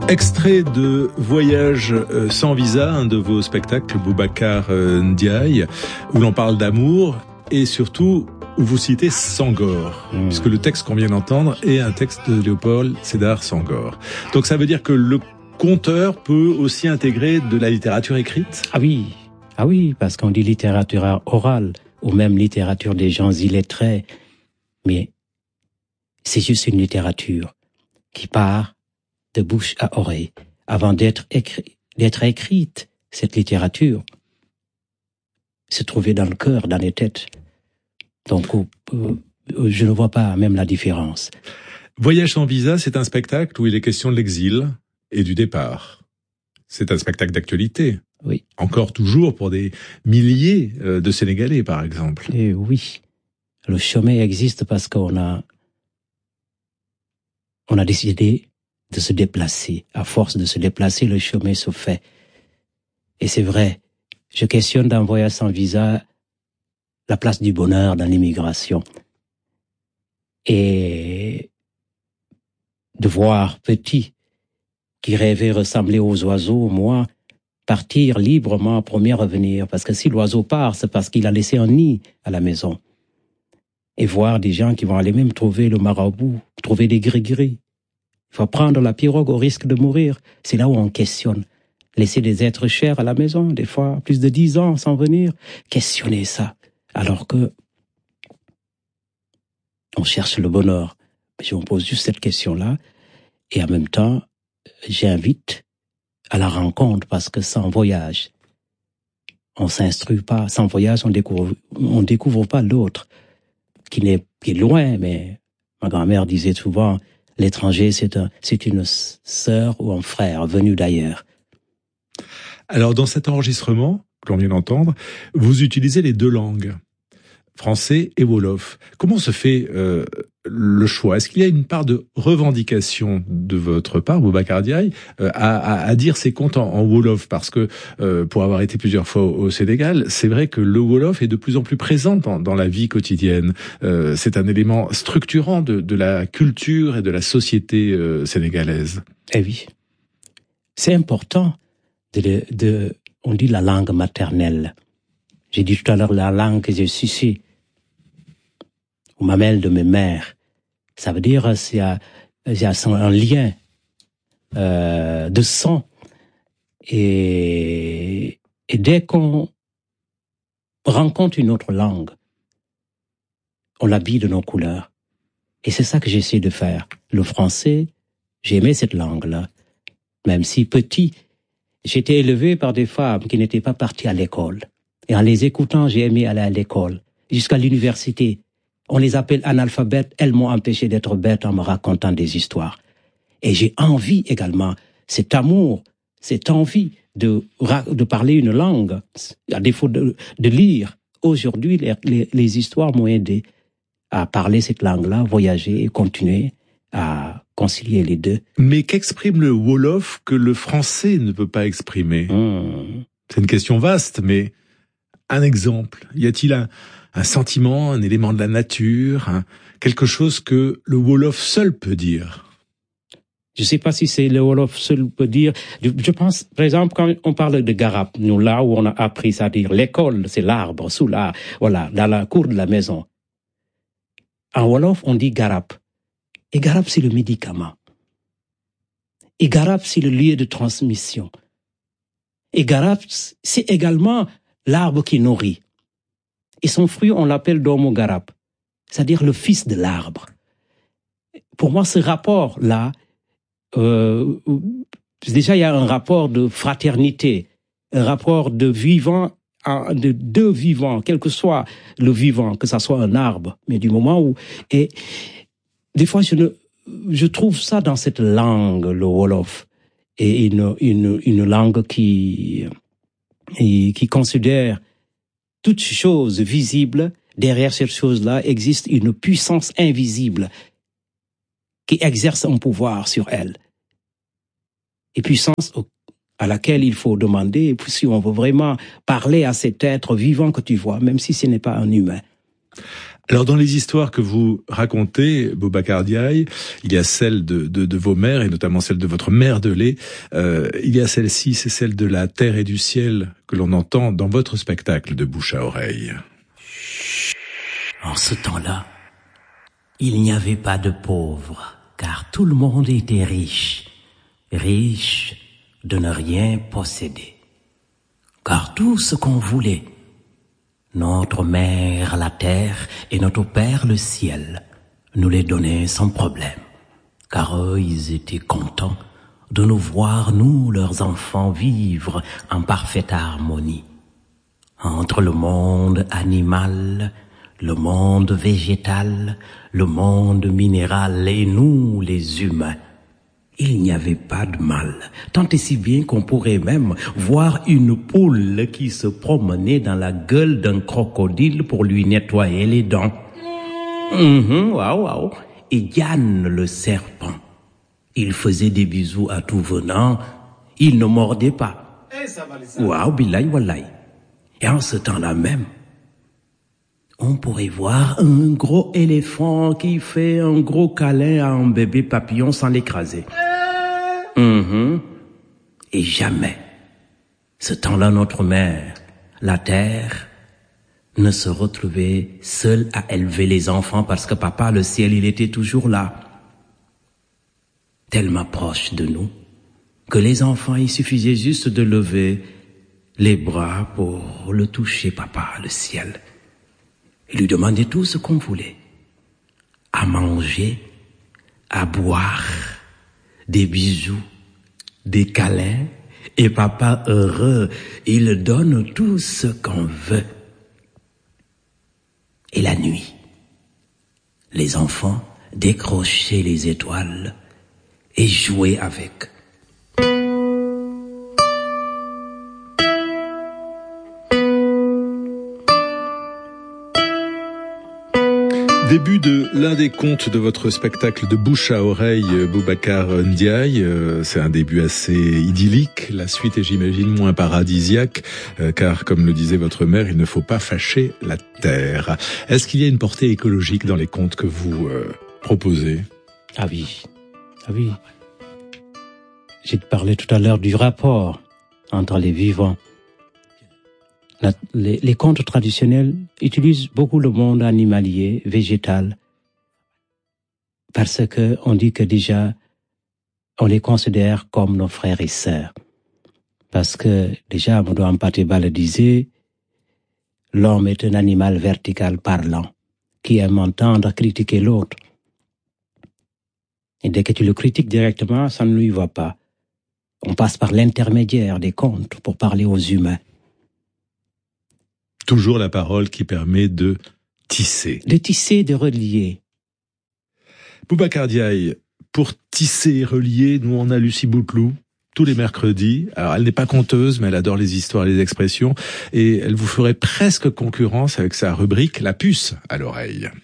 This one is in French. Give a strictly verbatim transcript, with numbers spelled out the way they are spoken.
Extrait de Voyage sans visa, un de vos spectacles, Boubacar Ndiaye, où l'on parle d'amour et surtout où vous citez Senghor, mmh. puisque le texte qu'on vient d'entendre est un texte de Léopold Sédar Senghor. Donc ça veut dire que le conteur peut aussi intégrer de la littérature écrite ? Ah oui, ah oui, parce qu'on dit littérature orale ou même littérature des gens illettrés, mais c'est juste une littérature qui part de bouche à oreille, avant d'être, écri- d'être écrite, cette littérature se trouvait dans le cœur, dans les têtes. Donc, euh, je ne vois pas même la différence. Voyage sans visa, c'est un spectacle où il est question de l'exil et du départ. C'est un spectacle d'actualité. Oui. Encore toujours pour des milliers de Sénégalais, par exemple. Et oui. Le chemin existe parce qu'on a, on a décidé de se déplacer. À force de se déplacer, le chemin se fait. Et c'est vrai, je questionne dans Voyage sans visa la place du bonheur dans l'immigration. Et de voir petit, qui rêvait ressembler aux oiseaux, moi, partir librement pour mieux revenir. Parce que si l'oiseau part, c'est parce qu'il a laissé un nid à la maison. Et voir des gens qui vont aller même trouver le marabout, trouver des gris-gris. Il faut prendre la pirogue au risque de mourir. C'est là où on questionne. Laisser des êtres chers à la maison, des fois plus de dix ans sans venir. Questionner ça. Alors que on cherche le bonheur. Je me pose juste cette question-là. Et en même temps, j'invite à la rencontre parce que sans voyage, on s'instruit pas. Sans voyage, on découvre, on découvre pas l'autre qui n'est, qui est loin. Mais ma grand-mère disait souvent, l'étranger, c'est un, c'est une sœur ou un frère venu d'ailleurs. Alors, dans cet enregistrement que l'on vient d'entendre, vous utilisez les deux langues, français et wolof. Comment se fait euh, le choix ? Est-ce qu'il y a une part de revendication de votre part, Boubacar Ndiaye, euh, à, à, à dire ses contes en, en wolof ? Parce que, euh, pour avoir été plusieurs fois au, au Sénégal, c'est vrai que le wolof est de plus en plus présent dans, dans la vie quotidienne. Euh, c'est un élément structurant de, de la culture et de la société euh, sénégalaise. Eh oui, c'est important de, de, on dit la langue maternelle. J'ai dit tout à l'heure la langue que j'ai sucée, ou mamelle de mes mères. Ça veut dire qu'il y a, il y a un lien euh, de sang. Et, et dès qu'on rencontre une autre langue, on l'habille de nos couleurs. Et c'est ça que j'essaie de faire. Le français, j'ai aimé cette langue-là. Même si petit, j'étais élevé par des femmes qui n'étaient pas parties à l'école. Et en les écoutant, j'ai aimé aller à l'école, jusqu'à l'université. On les appelle analphabètes, elles m'ont empêché d'être bête en me racontant des histoires. Et j'ai envie également, cet amour, cette envie de, de parler une langue, à défaut de, de lire. Aujourd'hui, les, les, les histoires m'ont aidé à parler cette langue-là, voyager et continuer à concilier les deux. Mais qu'exprime le wolof que le français ne peut pas exprimer ? mmh. C'est une question vaste, mais un exemple. Y a-t-il un, un sentiment, un élément de la nature, un, quelque chose que le wolof seul peut dire ? Je ne sais pas si c'est le wolof seul peut dire. Je, je pense, par exemple, quand on parle de garap, nous là où on a appris, c'est-à-dire l'école, c'est l'arbre, sous la, voilà, dans la cour de la maison. En wolof, on dit garap. Et garap, c'est le médicament. Et garap, c'est le lieu de transmission. Et garap, c'est également l'arbre qui nourrit. Et son fruit, on l'appelle domo garap, c'est-à-dire le fils de l'arbre. Pour moi, ce rapport-là, euh, déjà, il y a un rapport de fraternité, un rapport de vivant, de deux vivants, quel que soit le vivant, que ça soit un arbre, mais du moment où... Et des fois, je, ne, je trouve ça dans cette langue, le wolof, et une, une, une langue qui... et qui considère toute chose visible, derrière cette chose-là existe une puissance invisible qui exerce un pouvoir sur elle. Et puissance à laquelle il faut demander si on veut vraiment parler à cet être vivant que tu vois, même si ce n'est pas un humain. Alors dans les histoires que vous racontez, Boubacar Diaye, il y a celle de, de, de vos mères, et notamment celle de votre mère de lait. Euh, il y a celle-ci, c'est celle de la terre et du ciel que l'on entend dans votre spectacle de bouche à oreille. En ce temps-là, il n'y avait pas de pauvres, car tout le monde était riche, riche de ne rien posséder. Car tout ce qu'on voulait, notre mère la terre et notre père le ciel, nous les donnaient sans problème, car eux, ils étaient contents de nous voir, nous, leurs enfants, vivre en parfaite harmonie entre le monde animal, le monde végétal, le monde minéral et nous, les humains. Il n'y avait pas de mal, tant et si bien qu'on pourrait même voir une poule qui se promenait dans la gueule d'un crocodile pour lui nettoyer les dents. Mmh, waouh, waouh. Et Yann le serpent, il faisait des bisous à tout venant, il ne mordait pas. Waouh, billahi wallahi. Et en ce temps-là même, on pourrait voir un gros éléphant qui fait un gros câlin à un bébé papillon sans l'écraser. Mmh. Et jamais, ce temps-là, notre mère, la terre, ne se retrouvait seule à élever les enfants parce que papa, le ciel, il était toujours là, tellement proche de nous, que les enfants, il suffisait juste de lever les bras pour le toucher, papa, le ciel, et lui demander tout ce qu'on voulait, à manger, à boire, des bisous, des câlins, et papa heureux, il donne tout ce qu'on veut. Et la nuit, les enfants décrochaient les étoiles et jouaient avec. Début de l'un des contes de votre spectacle de bouche à oreille, Boubacar Ndiaye. C'est un début assez idyllique. La suite est, j'imagine, moins paradisiaque, car, comme le disait votre mère, il ne faut pas fâcher la terre. Est-ce qu'il y a une portée écologique dans les contes que vous euh, proposez? Ah oui, ah oui. J'ai parlé tout à l'heure du rapport entre les vivants. La, les, les contes traditionnels utilisent beaucoup le monde animalier, végétal, parce que on dit que déjà, on les considère comme nos frères et sœurs. Parce que déjà, Amadou Hampâté-Bâ le disait, l'homme est un animal vertical parlant, qui aime entendre critiquer l'autre. Et dès que tu le critiques directement, ça ne lui va pas. On passe par l'intermédiaire des contes pour parler aux humains. Toujours la parole qui permet de tisser. De tisser, de relier. Boubacar Diaye, pour tisser et relier, nous on a Lucie Bouteloup tous les mercredis. Alors elle n'est pas conteuse, mais elle adore les histoires et les expressions. Et elle vous ferait presque concurrence avec sa rubrique La puce à l'oreille.